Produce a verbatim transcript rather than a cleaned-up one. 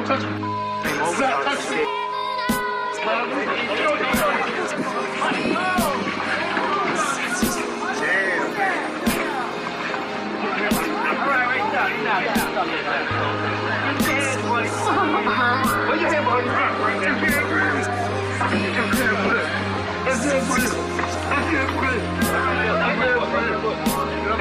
touch me. Stop touching me. Put your hand behind your back right there.